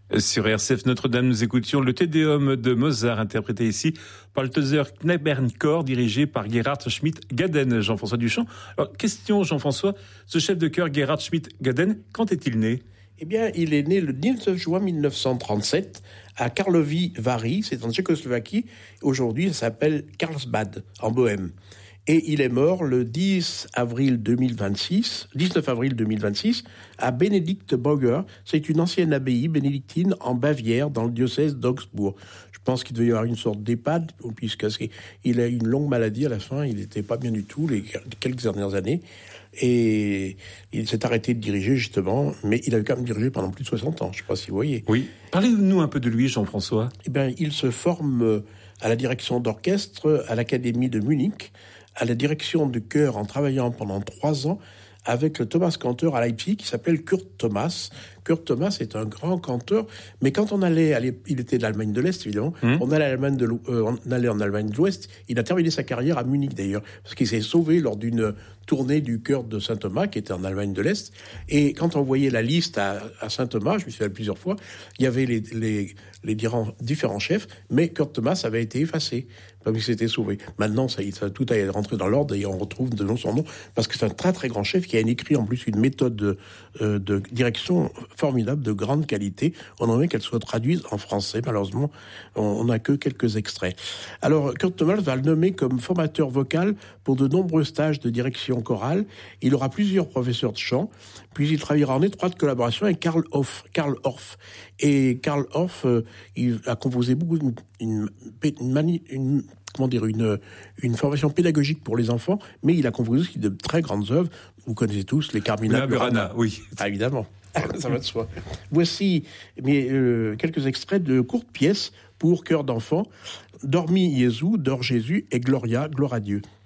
Sur RCF Notre-Dame, nous écoutions le Te Deum de Mozart, interprété ici par le Tozer Knabernchor, dirigé par Gerhard Schmidt-Gaden. Jean-François Duchamp. Alors, question, Jean-François, ce chef de chœur, Gerhard Schmidt-Gaden, quand est-il né ? Eh bien, il est né le 19 juin 1937 à Karlovy Vary, c'est en Tchécoslovaquie. Aujourd'hui, ça s'appelle Carlsbad, en Bohême. Et il est mort le 19 avril 2026, à Benediktbürger. C'est une ancienne abbaye bénédictine en Bavière, dans le diocèse d'Augsbourg. Je pense qu'il devait y avoir une sorte d'EHPAD, puisqu'il a une longue maladie à la fin. Il n'était pas bien du tout les quelques dernières années. Et il s'est arrêté de diriger, justement, mais il avait quand même dirigé pendant plus de 60 ans. Je ne sais pas si vous voyez. Oui. Parlez-nous un peu de lui, Jean-François. Eh bien, il se forme à la direction d'orchestre à l'Académie de Munich, à la direction du chœur en travaillant pendant 3 ans avec le Thomas Cantor à Leipzig qui s'appelle Kurt Thomas. Kurt Thomas est un grand canteur, mais quand on allait, il était de l'Allemagne de l'Est évidemment, on allait en Allemagne de l'Ouest, il a terminé sa carrière à Munich d'ailleurs, parce qu'il s'est sauvé lors d'une tournée du chœur de Saint-Thomas qui était en Allemagne de l'Est, et quand on voyait la liste à Saint-Thomas, je me suis allé plusieurs fois, il y avait les différents chefs, mais Kurt Thomas avait été effacé, parce qu'il s'était sauvé. Maintenant, tout a rentré dans l'ordre et on retrouve de son nom, parce que c'est un très très grand chef qui a écrit en plus une méthode de direction formidable, de grande qualité. On aimerait qu'elle soit traduite en français. Malheureusement, on n'a que quelques extraits. Alors, Kurt Thomas va le nommer comme formateur vocal pour de nombreux stages de direction chorale. Il aura plusieurs professeurs de chant, puis il travaillera en étroite collaboration avec Karl Orff. Et Karl Orff, il a composé beaucoup une formation pédagogique pour les enfants, mais il a composé aussi de très grandes œuvres. Vous connaissez tous les Carmina Burana. Oui. Ah, évidemment. Ça va de soi. Voici quelques extraits de courtes pièces pour chœur d'enfants. Dormi Jésus, dors Jésus et Gloria, gloire à Dieu.